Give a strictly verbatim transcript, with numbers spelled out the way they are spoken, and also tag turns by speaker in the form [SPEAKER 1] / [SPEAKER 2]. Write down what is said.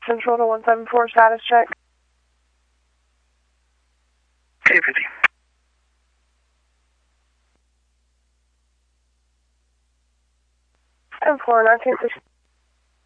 [SPEAKER 1] Central to one seven four, status check.
[SPEAKER 2] two fifty.
[SPEAKER 1] ten four, nineteen sixty.